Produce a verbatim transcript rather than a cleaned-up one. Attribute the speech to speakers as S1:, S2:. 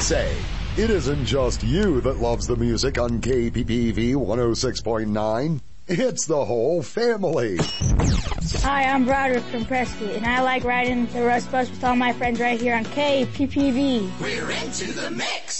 S1: say, it isn't just you that loves the music on K P P V one oh six point nine. It's the whole family.
S2: Hi, I'm Broderick from Prescott, and I like riding the Rust Bus with all my friends right here on K P P V.
S3: We're into the mix.